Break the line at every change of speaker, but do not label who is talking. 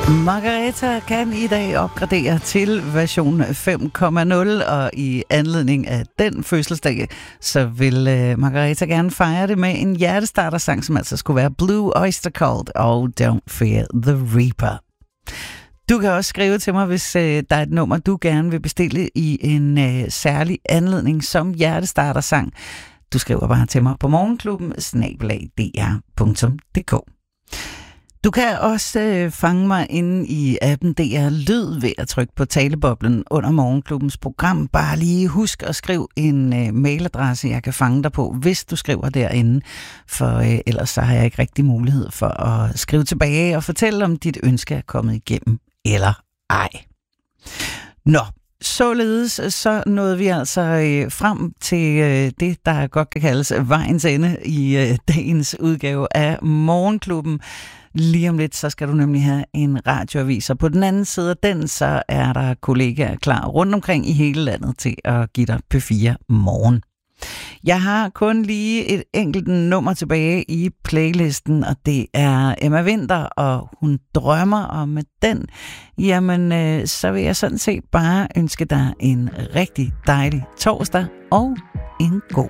Margareta kan i dag opgradere til version 5.0, og i anledning af den fødselsdag, så vil Margareta gerne fejre det med en hjertestartersang, som altså skulle være Blue Oyster Cult og Don't Fear the Reaper. Du kan også skrive til mig, hvis der er et nummer, du gerne vil bestille i en særlig anledning som hjertestartersang. Du skriver bare til mig på morgenklubben@dr.dk. Du kan også fange mig inde i appen DR Lyd ved at trykke på taleboblen under Morgenklubbens program. Bare lige husk at skrive en mailadresse, jeg kan fange dig på, hvis du skriver derinde. For ellers så har jeg ikke rigtig mulighed for at skrive tilbage og fortælle, om dit ønske er kommet igennem eller ej. Nå. Således så nåede vi altså frem til det, der godt kan kaldes vejens ende i dagens udgave af Morgenklubben. Lige om lidt, så skal du nemlig have en radioavis, og på den anden side af den, så er der kollegaer klar rundt omkring i hele landet til at give dig P4 Morgen. Jeg har kun lige et enkelt nummer tilbage i playlisten, og det er Emma Winther, og Hun drømmer, og med den, jamen, så vil jeg sådan set bare ønske dig en rigtig dejlig torsdag og en god